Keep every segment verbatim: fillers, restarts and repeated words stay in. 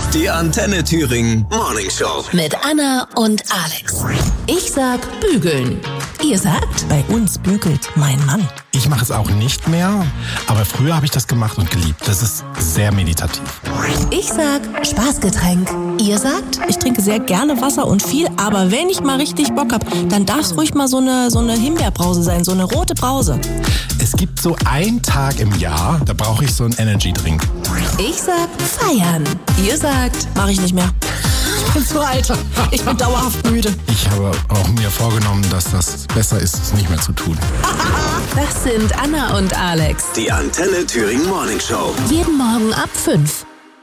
Die Antenne Thüringen Morning Show. Mit Anna und Alex. Ich sag bügeln. Ihr sagt? Bei uns bügelt mein Mann. Ich mache es auch nicht mehr, aber früher habe ich das gemacht und geliebt. Das ist sehr meditativ. Ich sag Spaßgetränk. Ihr sagt? Ich trinke sehr gerne Wasser und viel, aber wenn ich mal richtig Bock habe, dann darf es ruhig mal so eine, so eine Himbeerbrause sein, so eine rote Brause. Es gibt so einen Tag im Jahr, da brauche ich so einen Energy-Drink. Ich sag feiern. Ihr sagt? Mach ich nicht mehr. Ich bin zu alt. Ich bin dauerhaft müde. Ich habe auch mir vorgenommen, dass das besser ist, es nicht mehr zu tun. Das sind Anna und Alex. Die Antenne Thüringen Morning Show. Jeden Morgen ab fünf.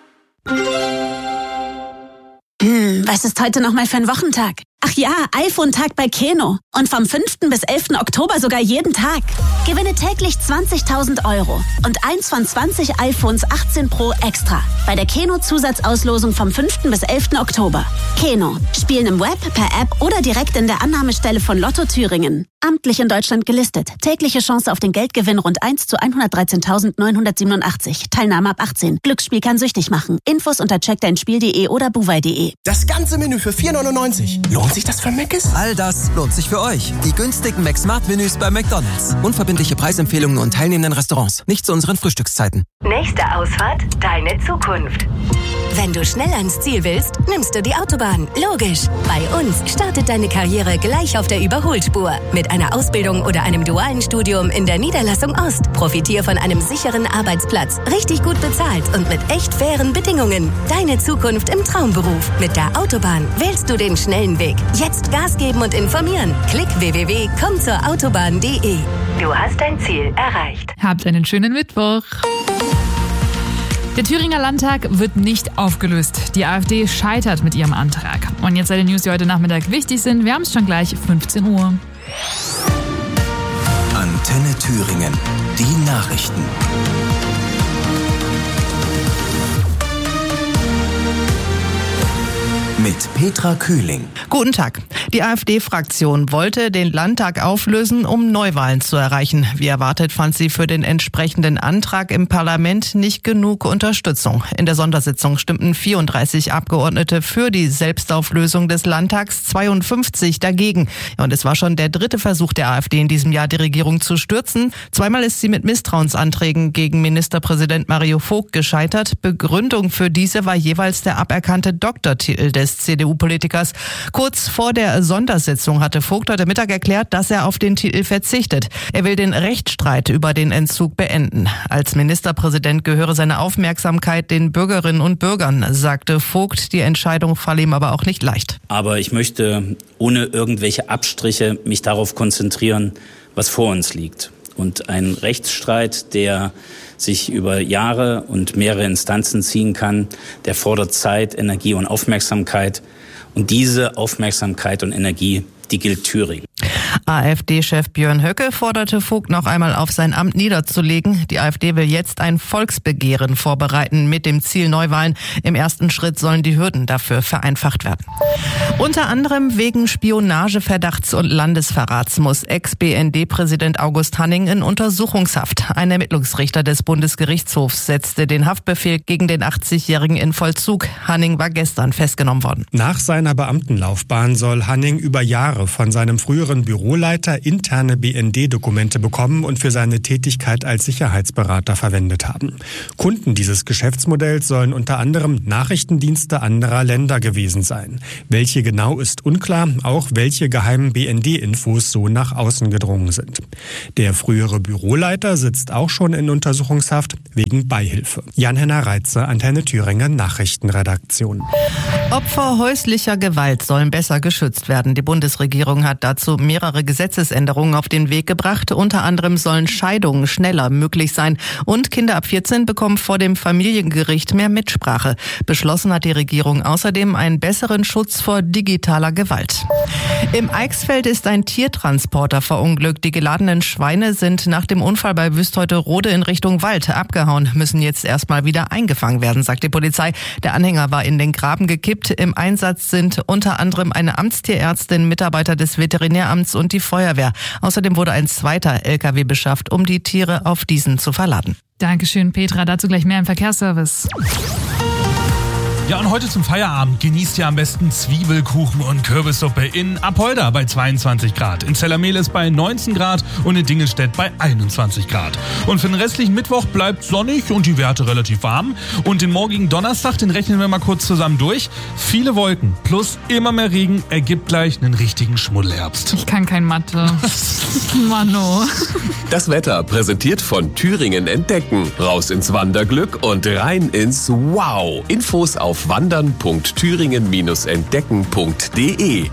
Hm, was ist heute nochmal für ein Wochentag? Ach ja, iPhone-Tag bei Keno. Und vom fünften bis elften Oktober sogar jeden Tag. Gewinne täglich zwanzigtausend Euro und eins von zwanzig iPhones achtzehn Pro extra. Bei der Keno-Zusatzauslosung vom fünften bis elften Oktober. Keno. Spielen im Web, per App oder direkt in der Annahmestelle von Lotto Thüringen. Amtlich in Deutschland gelistet. Tägliche Chance auf den Geldgewinn rund eins zu hundertdreizehntausendneunhundertsiebenundachtzig. Teilnahme ab achtzehn. Glücksspiel kann süchtig machen. Infos unter check dein spiel punkt de oder buwei punkt de. Das ganze Menü für vier neunundneunzig. Lohnt sich das für Mc's? All das lohnt sich für euch. Die günstigen McSmart-Menüs bei McDonald's. Unverbindliche Preisempfehlungen und teilnehmenden Restaurants. Nicht zu unseren Frühstückszeiten. Nächste Ausfahrt, deine Zukunft. Wenn du schnell ans Ziel willst, nimmst du die Autobahn. Logisch. Bei uns startet deine Karriere gleich auf der Überholspur. Mit einer Ausbildung oder einem dualen Studium in der Niederlassung Ost. Profitier von einem sicheren Arbeitsplatz. Richtig gut bezahlt und mit echt fairen Bedingungen. Deine Zukunft im Traumberuf. Mit der Autobahn wählst du den schnellen Weg. Jetzt Gas geben und informieren. Klick w w w punkt komm zur autobahn punkt de. Du hast dein Ziel erreicht. Habt einen schönen Mittwoch. Der Thüringer Landtag wird nicht aufgelöst. Die AfD scheitert mit ihrem Antrag. Und jetzt alle News, die heute Nachmittag wichtig sind. Wir haben es schon gleich, fünfzehn Uhr. Antenne Thüringen. Die Nachrichten. Mit Petra Kühling. Guten Tag. Die AfD-Fraktion wollte den Landtag auflösen, um Neuwahlen zu erreichen. Wie erwartet fand sie für den entsprechenden Antrag im Parlament nicht genug Unterstützung. In der Sondersitzung stimmten vierunddreißig Abgeordnete für die Selbstauflösung des Landtags, zweiundfünfzig dagegen. Und es war schon der dritte Versuch der AfD in diesem Jahr, die Regierung zu stürzen. Zweimal ist sie mit Misstrauensanträgen gegen Ministerpräsident Mario Vogt gescheitert. Begründung für diese war jeweils der aberkannte Doktortitel des C D U-Politikers. Kurz vor der Sondersitzung hatte Vogt heute Mittag erklärt, dass er auf den Titel verzichtet. Er will den Rechtsstreit über den Entzug beenden. Als Ministerpräsident gehöre seine Aufmerksamkeit den Bürgerinnen und Bürgern, sagte Vogt. Die Entscheidung falle ihm aber auch nicht leicht. Aber ich möchte ohne irgendwelche Abstriche mich darauf konzentrieren, was vor uns liegt. Und ein Rechtsstreit, der sich über Jahre und mehrere Instanzen ziehen kann, der fordert Zeit, Energie und Aufmerksamkeit. Und diese Aufmerksamkeit und Energie, die gilt Thüringen. AfD-Chef Björn Höcke forderte Vogt noch einmal auf, sein Amt niederzulegen. Die AfD will jetzt ein Volksbegehren vorbereiten mit dem Ziel Neuwahlen. Im ersten Schritt sollen die Hürden dafür vereinfacht werden. Unter anderem wegen Spionageverdachts und Landesverrats muss Ex-B N D-Präsident August Hanning in Untersuchungshaft. Ein Ermittlungsrichter des Bundesgerichtshofs setzte den Haftbefehl gegen den achtzigjährigen in Vollzug. Hanning war gestern festgenommen worden. Nach seiner Beamtenlaufbahn soll Hanning über Jahre von seinem früheren Büroleiter interne B N D-Dokumente bekommen und für seine Tätigkeit als Sicherheitsberater verwendet haben. Kunden dieses Geschäftsmodells sollen unter anderem Nachrichtendienste anderer Länder gewesen sein. Welche genau ist unklar, auch welche geheimen B N D-Infos so nach außen gedrungen sind. Der frühere Büroleiter sitzt auch schon in Untersuchungshaft wegen Beihilfe. Jan-Henner Reitze, Antenne Thüringen Nachrichtenredaktion. Opfer häuslicher Gewalt sollen besser geschützt werden. Die Bundesregierung hat dazu mehrere Gesetzesänderungen auf den Weg gebracht. Unter anderem sollen Scheidungen schneller möglich sein. Und Kinder ab vierzehn bekommen vor dem Familiengericht mehr Mitsprache. Beschlossen hat die Regierung außerdem einen besseren Schutz vor digitaler Gewalt. Im Eichsfeld ist ein Tiertransporter verunglückt. Die geladenen Schweine sind nach dem Unfall bei Wüsteuterode in Richtung Wald abgehauen, müssen jetzt erstmal wieder eingefangen werden, sagt die Polizei. Der Anhänger war in den Graben gekippt. Im Einsatz sind unter anderem eine Amtstierärztin, Mitarbeiter des Veterinäramts und die Feuerwehr. Außerdem wurde ein zweiter L K W beschafft, um die Tiere auf diesen zu verladen. Dankeschön, Petra. Dazu gleich mehr im Verkehrsservice. Ja, und heute zum Feierabend genießt ihr am besten Zwiebelkuchen und Kürbissuppe in Apolda bei zweiundzwanzig Grad, in Zellermelis bei neunzehn Grad und in Dingelstedt bei einundzwanzig Grad. Und für den restlichen Mittwoch bleibt sonnig und die Werte relativ warm. Und den morgigen Donnerstag, den rechnen wir mal kurz zusammen durch. Viele Wolken plus immer mehr Regen ergibt gleich einen richtigen Schmuddelherbst. Ich kann kein Mathe. Mano. Das Wetter präsentiert von Thüringen Entdecken. Raus ins Wanderglück und rein ins Wow. Infos auf wandern punkt thüringen entdecken punkt de.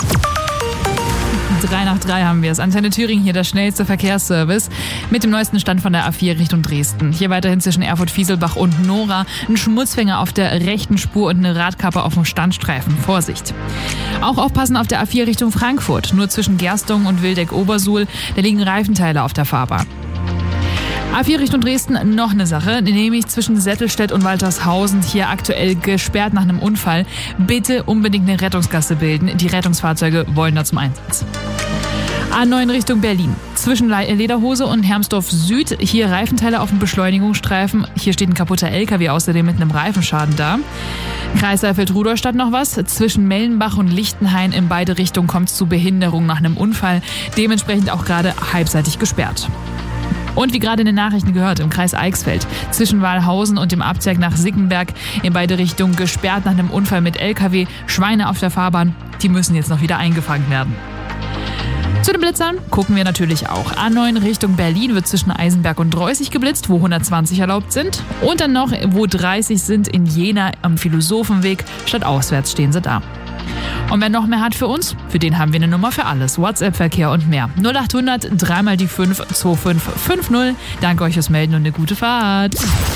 Drei nach drei haben wir es. Antenne Thüringen, hier der schnellste Verkehrsservice mit dem neuesten Stand von der A vier Richtung Dresden. Hier weiterhin zwischen Erfurt-Fieselbach und Nora ein Schmutzfänger auf der rechten Spur und eine Radkappe auf dem Standstreifen. Vorsicht! Auch aufpassen auf der A vier Richtung Frankfurt. Nur zwischen Gerstungen und Wildeck-Obersuhl, da liegen Reifenteile auf der Fahrbahn. A vier Richtung Dresden noch eine Sache, nämlich zwischen Settelstedt und Waltershausen, hier aktuell gesperrt nach einem Unfall. Bitte unbedingt eine Rettungsgasse bilden, die Rettungsfahrzeuge wollen da zum Einsatz. A neun Richtung Berlin, zwischen Lederhose und Hermsdorf Süd, hier Reifenteile auf dem Beschleunigungsstreifen, hier steht ein kaputter L K W außerdem mit einem Reifenschaden da. Kreis Saalfeld-Rudolstadt noch was, zwischen Mellenbach und Lichtenhain in beide Richtungen kommt es zu Behinderung nach einem Unfall, dementsprechend auch gerade halbseitig gesperrt. Und wie gerade in den Nachrichten gehört, im Kreis Eichsfeld, zwischen Walhausen und dem Abzweig nach Sickenberg in beide Richtungen gesperrt nach einem Unfall mit L K W, Schweine auf der Fahrbahn, die müssen jetzt noch wieder eingefangen werden. Zu den Blitzern gucken wir natürlich auch. A neun Richtung Berlin wird zwischen Eisenberg und Dreußig geblitzt, wo hundertzwanzig erlaubt sind. Und dann noch, wo dreißig sind, in Jena am Philosophenweg, statt auswärts stehen sie da. Und wer noch mehr hat für uns? Für den haben wir eine Nummer für alles. WhatsApp-Verkehr und mehr. null achthundert, dreimal die fünf, zwei fünf fünf null. Danke euch fürs Melden und eine gute Fahrt.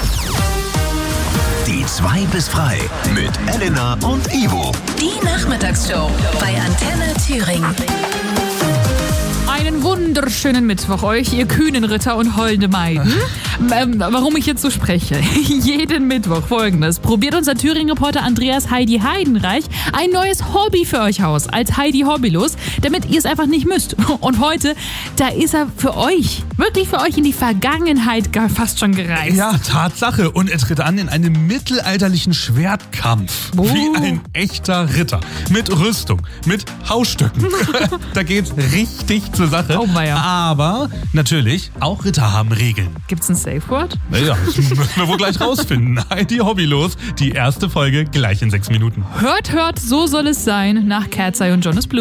Die zwei bis frei mit Elena und Ivo. Die Nachmittagsshow bei Antenne Thüringen. Einen wunderschönen Mittwoch euch, ihr kühnen Ritter und holde Maiden. Ähm, warum ich jetzt so spreche? Jeden Mittwoch folgendes. Probiert unser Thüringen-Reporter Andreas Heidi Heidenreich ein neues Hobby für euch aus, als Heidi Hobbylos, damit ihr es einfach nicht müsst. Und heute, da ist er für euch, wirklich für euch in die Vergangenheit gar fast schon gereist. Ja, Tatsache. Und er tritt an in einem mittelalterlichen Schwertkampf. Oh. Wie ein echter Ritter. Mit Rüstung, mit Hausstöcken. Da geht's richtig zur Sache. Oh, ja. Aber natürlich, auch Ritter haben Regeln. Gibt's ein Safe Word? Naja, das müssen wir wohl gleich rausfinden. Heidi Hobbylos, die erste Folge gleich in sechs Minuten. Hört, hört, so soll es sein, nach Cat's Eye und Jonas Blue.